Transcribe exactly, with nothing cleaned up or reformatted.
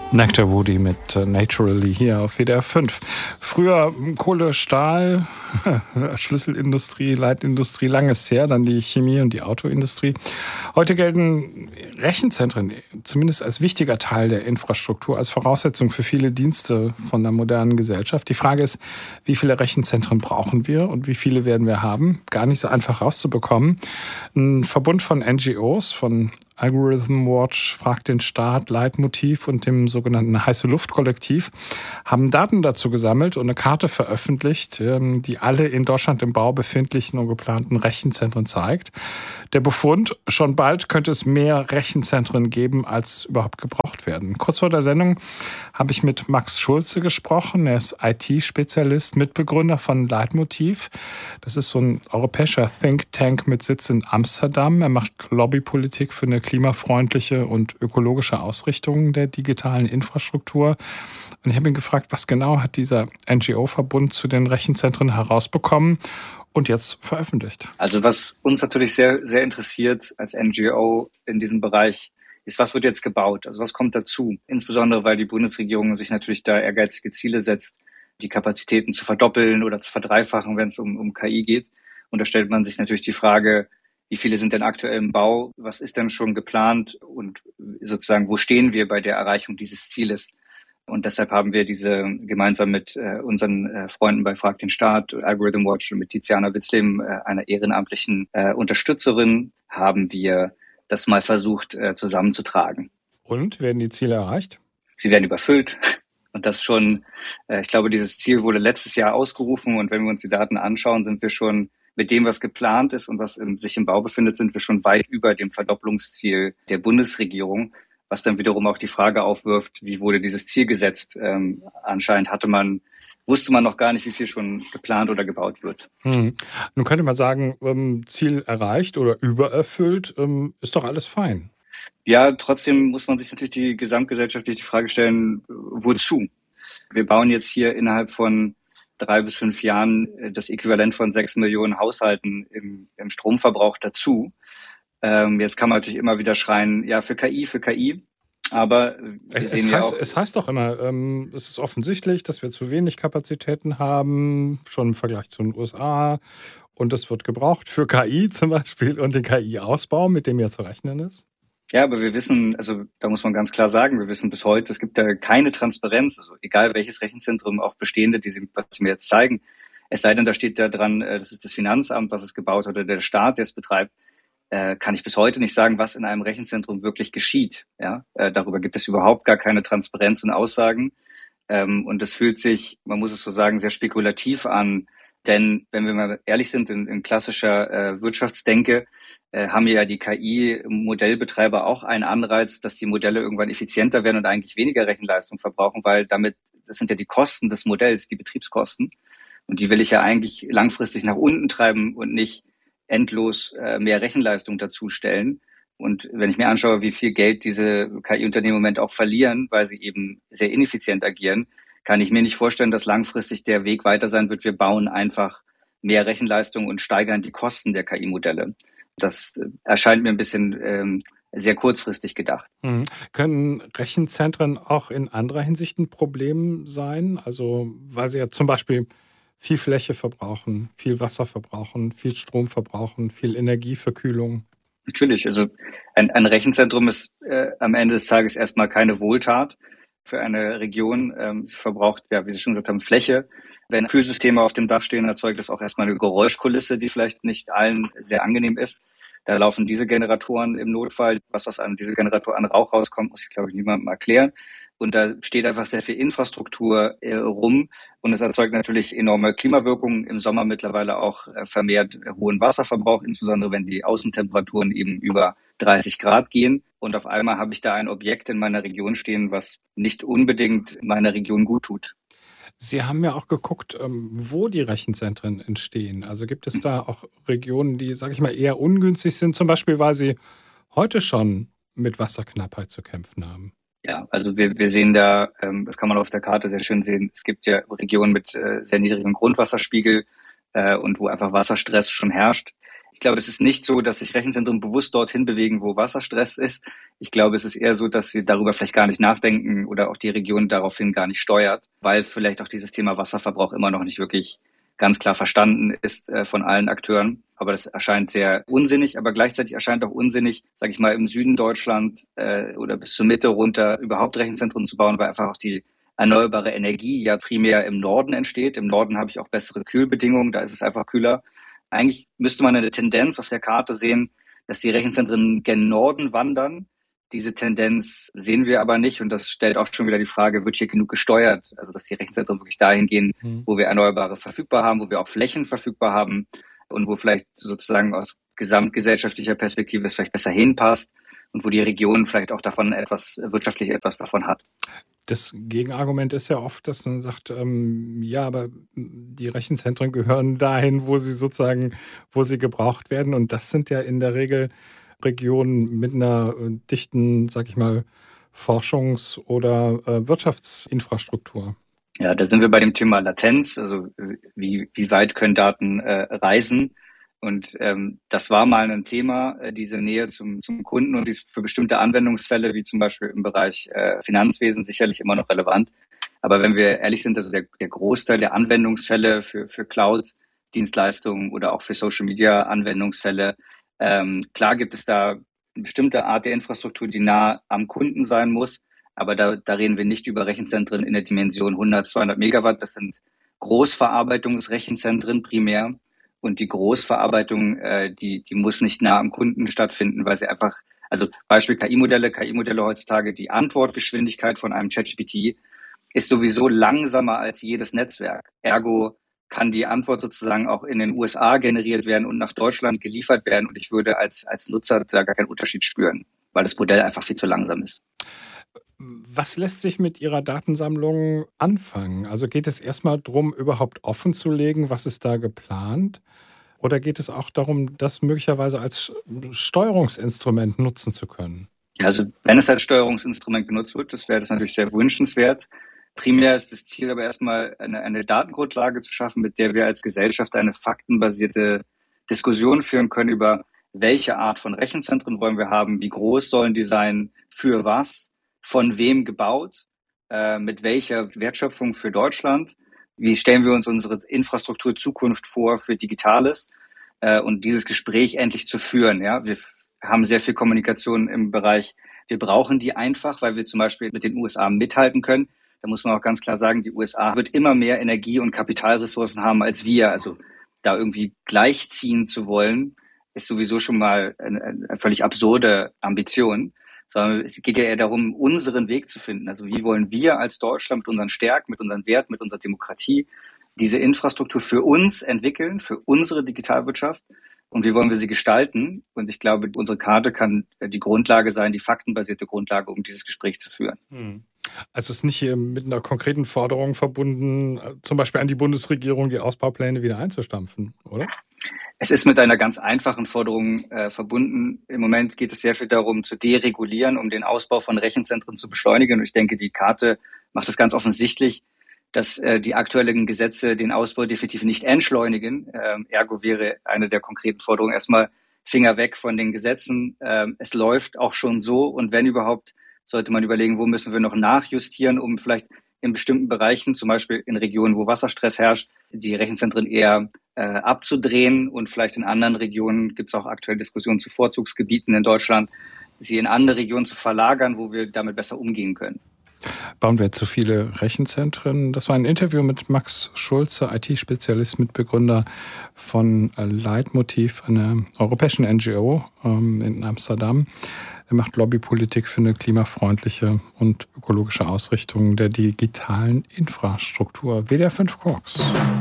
Nectar Woody mit Naturally hier auf W D R fünf. Früher Kohle, Stahl, Schlüsselindustrie, Leitindustrie, langes her, dann die Chemie und die Autoindustrie. Heute gelten Rechenzentren zumindest als wichtiger Teil der Infrastruktur, als Voraussetzung für viele Dienste von der modernen Gesellschaft. Die Frage ist, wie viele Rechenzentren brauchen wir und wie viele werden wir haben? Gar nicht so einfach rauszubekommen. Ein Verbund von N G Os, von Algorithm Watch, Fragt den Staat, Leitmotiv und dem sogenannten Heiße-Luft-Kollektiv haben Daten dazu gesammelt und eine Karte veröffentlicht, die alle in Deutschland im Bau befindlichen und geplanten Rechenzentren zeigt. Der Befund, schon bald könnte es mehr Rechenzentren geben, als überhaupt gebraucht werden. Kurz vor der Sendung habe ich mit Max Schulze gesprochen. Er ist I T-Spezialist, Mitbegründer von Leitmotiv. Das ist so ein europäischer Think Tank mit Sitz in Amsterdam. Er macht Lobbypolitik für eine klimafreundliche und ökologische Ausrichtung der digitalen Infrastruktur. Und ich habe ihn gefragt, was genau hat dieser N G O-Verbund zu den Rechenzentren herausbekommen und jetzt veröffentlicht? Also was uns natürlich sehr, sehr interessiert als N G O in diesem Bereich ist, was wird jetzt gebaut? Also was kommt dazu? Insbesondere, weil die Bundesregierung sich natürlich da ehrgeizige Ziele setzt, die Kapazitäten zu verdoppeln oder zu verdreifachen, wenn es um, um K I geht. Und da stellt man sich natürlich die Frage, wie viele sind denn aktuell im Bau? Was ist denn schon geplant? Und sozusagen, wo stehen wir bei der Erreichung dieses Zieles? Und deshalb haben wir diese gemeinsam mit äh, unseren äh, Freunden bei Frag den Staat, Algorithm Watch und mit Tiziana Witzleben, äh, einer ehrenamtlichen äh, Unterstützerin, haben wir das mal versucht äh, zusammenzutragen. Und werden die Ziele erreicht? Sie werden überfüllt. Und das schon, äh, ich glaube, dieses Ziel wurde letztes Jahr ausgerufen. Und wenn wir uns die Daten anschauen, sind wir schon mit dem, was geplant ist und was im, sich im Bau befindet, sind wir schon weit über dem Verdopplungsziel der Bundesregierung, was dann wiederum auch die Frage aufwirft, wie wurde dieses Ziel gesetzt? Ähm, anscheinend hatte man, wusste man noch gar nicht, wie viel schon geplant oder gebaut wird. Hm. Nun könnte man sagen, ähm, Ziel erreicht oder übererfüllt, ähm, ist doch alles fein. Ja, trotzdem muss man sich natürlich die gesamtgesellschaftlich die Frage stellen, wozu? Wir bauen jetzt hier innerhalb von drei bis fünf Jahren das Äquivalent von sechs Millionen Haushalten im, im Stromverbrauch dazu. Ähm, jetzt kann man natürlich immer wieder schreien, ja, für K I, für K I. Aber wir es, sehen heißt, ja auch, es heißt doch immer, ähm, es ist offensichtlich, dass wir zu wenig Kapazitäten haben, schon im Vergleich zu den U S A. Und das wird gebraucht für K I zum Beispiel und den K I-Ausbau, mit dem ja zu rechnen ist. Ja, aber wir wissen, also da muss man ganz klar sagen, wir wissen bis heute, es gibt da keine Transparenz, also egal welches Rechenzentrum, auch bestehende, die Sie, was Sie mir jetzt zeigen, es sei denn, da steht da dran, das ist das Finanzamt, was es gebaut hat, oder der Staat, der es betreibt, äh, kann ich bis heute nicht sagen, was in einem Rechenzentrum wirklich geschieht. Ja, äh, darüber gibt es überhaupt gar keine Transparenz und Aussagen. Ähm, und das fühlt sich, man muss es so sagen, sehr spekulativ an. Denn wenn wir mal ehrlich sind, in, in klassischer äh, Wirtschaftsdenke, äh, haben ja die K I-Modellbetreiber auch einen Anreiz, dass die Modelle irgendwann effizienter werden und eigentlich weniger Rechenleistung verbrauchen, weil damit, das sind ja die Kosten des Modells, die Betriebskosten. Und die will ich ja eigentlich langfristig nach unten treiben und nicht endlos äh, mehr Rechenleistung dazustellen. Und wenn ich mir anschaue, wie viel Geld diese K I-Unternehmen im Moment auch verlieren, weil sie eben sehr ineffizient agieren, kann ich mir nicht vorstellen, dass langfristig der Weg weiter sein wird. Wir bauen einfach mehr Rechenleistung und steigern die Kosten der K I-Modelle. Das erscheint mir ein bisschen ähm, sehr kurzfristig gedacht. Mhm. Können Rechenzentren auch in anderer Hinsicht ein Problem sein? Also weil sie ja zum Beispiel viel Fläche verbrauchen, viel Wasser verbrauchen, viel Strom verbrauchen, viel Energie für Kühlung. Natürlich, also ein, ein Rechenzentrum ist äh, am Ende des Tages erstmal keine Wohltat für eine Region. Ähm, es verbraucht, ja, wie Sie schon gesagt haben, Fläche. Wenn Kühlsysteme auf dem Dach stehen, erzeugt das auch erstmal eine Geräuschkulisse, die vielleicht nicht allen sehr angenehm ist. Da laufen diese Generatoren im Notfall. Was aus einem diese Generator an Rauch rauskommt, muss ich, glaube ich, niemandem erklären. Und da steht einfach sehr viel Infrastruktur äh, rum. Und es erzeugt natürlich enorme Klimawirkungen. Im Sommer mittlerweile auch äh, vermehrt äh, hohen Wasserverbrauch, insbesondere wenn die Außentemperaturen eben über dreißig Grad gehen. Und auf einmal habe ich da ein Objekt in meiner Region stehen, was nicht unbedingt meiner Region gut tut. Sie haben ja auch geguckt, wo die Rechenzentren entstehen. Also gibt es da auch Regionen, die, sage ich mal, eher ungünstig sind, zum Beispiel, weil sie heute schon mit Wasserknappheit zu kämpfen haben? Ja, also wir, wir sehen da, ähm, das kann man auf der Karte sehr schön sehen, es gibt ja Regionen mit äh, sehr niedrigem Grundwasserspiegel äh, und wo einfach Wasserstress schon herrscht. Ich glaube, es ist nicht so, dass sich Rechenzentren bewusst dorthin bewegen, wo Wasserstress ist. Ich glaube, es ist eher so, dass sie darüber vielleicht gar nicht nachdenken oder auch die Region daraufhin gar nicht steuert, weil vielleicht auch dieses Thema Wasserverbrauch immer noch nicht wirklich ganz klar verstanden ist äh, von allen Akteuren. Aber das erscheint sehr unsinnig, aber gleichzeitig erscheint auch unsinnig, sage ich mal, im Süden Deutschland äh, oder bis zur Mitte runter überhaupt Rechenzentren zu bauen, weil einfach auch die erneuerbare Energie ja primär im Norden entsteht. Im Norden habe ich auch bessere Kühlbedingungen, da ist es einfach kühler. Eigentlich müsste man eine Tendenz auf der Karte sehen, dass die Rechenzentren gen Norden wandern. Diese Tendenz sehen wir aber nicht und das stellt auch schon wieder die Frage, wird hier genug gesteuert? Also dass die Rechenzentren wirklich dahin gehen, mhm. wo wir Erneuerbare verfügbar haben, wo wir auch Flächen verfügbar haben und wo vielleicht sozusagen aus gesamtgesellschaftlicher Perspektive es vielleicht besser hinpasst und wo die Region vielleicht auch davon etwas, wirtschaftlich etwas davon hat. Das Gegenargument ist ja oft, dass man sagt, ähm, ja, aber die Rechenzentren gehören dahin, wo sie sozusagen, wo sie gebraucht werden. Und das sind ja in der Regel Regionen mit einer dichten, sag ich mal, Forschungs- oder äh, Wirtschaftsinfrastruktur. Ja, da sind wir bei dem Thema Latenz, also wie, wie weit können Daten äh, reisen? Und ähm, das war mal ein Thema, äh, diese Nähe zum, zum Kunden und dies für bestimmte Anwendungsfälle, wie zum Beispiel im Bereich äh, Finanzwesen, sicherlich immer noch relevant. Aber wenn wir ehrlich sind, also der, der Großteil der Anwendungsfälle für, für Cloud-Dienstleistungen oder auch für Social-Media-Anwendungsfälle, ähm, klar gibt es da eine bestimmte Art der Infrastruktur, die nah am Kunden sein muss. Aber da, da reden wir nicht über Rechenzentren in der Dimension hundert, zweihundert Megawatt. Das sind Großverarbeitungsrechenzentren primär. Und die Großverarbeitung, äh, die, die muss nicht nah am Kunden stattfinden, weil sie einfach, also Beispiel K I-Modelle, K I-Modelle heutzutage, die Antwortgeschwindigkeit von einem ChatGPT ist sowieso langsamer als jedes Netzwerk. Ergo kann die Antwort sozusagen auch in den U S A generiert werden und nach Deutschland geliefert werden. Und ich würde als, als Nutzer da gar keinen Unterschied spüren, weil das Modell einfach viel zu langsam ist. Was lässt sich mit Ihrer Datensammlung anfangen? Also geht es erstmal darum, überhaupt offen zu legen, was ist da geplant? Oder geht es auch darum, das möglicherweise als Steuerungsinstrument nutzen zu können? Ja, also wenn es als Steuerungsinstrument genutzt wird, das wäre das natürlich sehr wünschenswert. Primär ist das Ziel aber erstmal eine, eine Datengrundlage zu schaffen, mit der wir als Gesellschaft eine faktenbasierte Diskussion führen können über welche Art von Rechenzentren wollen wir haben, wie groß sollen die sein, für was, von wem gebaut, äh, mit welcher Wertschöpfung für Deutschland, wie stellen wir uns unsere Infrastruktur Zukunft vor für Digitales äh, und dieses Gespräch endlich zu führen. Ja, wir f- haben sehr viel Kommunikation im Bereich, wir brauchen die einfach, weil wir zum Beispiel mit den U S A mithalten können. Da muss man auch ganz klar sagen, die U S A wird immer mehr Energie- und Kapitalressourcen haben als wir. Also da irgendwie gleichziehen zu wollen, ist sowieso schon mal eine, eine völlig absurde Ambition. Sondern es geht ja eher darum, unseren Weg zu finden. Also wie wollen wir als Deutschland mit unseren Stärken, mit unseren Werten, mit unserer Demokratie diese Infrastruktur für uns entwickeln, für unsere Digitalwirtschaft und wie wollen wir sie gestalten? Und ich glaube, unsere Karte kann die Grundlage sein, die faktenbasierte Grundlage, um dieses Gespräch zu führen. Hm. Also es ist nicht mit einer konkreten Forderung verbunden, zum Beispiel an die Bundesregierung, die Ausbaupläne wieder einzustampfen, oder? Es ist mit einer ganz einfachen Forderung äh, verbunden. Im Moment geht es sehr viel darum, zu deregulieren, um den Ausbau von Rechenzentren zu beschleunigen. Und ich denke, die Karte macht es ganz offensichtlich, dass äh, die aktuellen Gesetze den Ausbau definitiv nicht entschleunigen. Ähm, ergo wäre eine der konkreten Forderungen erstmal Finger weg von den Gesetzen. Ähm, es läuft auch schon so. Und wenn überhaupt, sollte man überlegen, wo müssen wir noch nachjustieren, um vielleicht in bestimmten Bereichen, zum Beispiel in Regionen, wo Wasserstress herrscht, die Rechenzentren eher äh, abzudrehen und vielleicht in anderen Regionen gibt es auch aktuell Diskussionen zu Vorzugsgebieten in Deutschland, sie in andere Regionen zu verlagern, wo wir damit besser umgehen können. Bauen wir zu viele Rechenzentren? Das war ein Interview mit Max Schulze, I T-Spezialist, Mitbegründer von Leitmotiv, einer europäischen N G O ähm, in Amsterdam. Er macht Lobbypolitik für eine klimafreundliche und ökologische Ausrichtung der digitalen Infrastruktur. W D R fünf Quarks.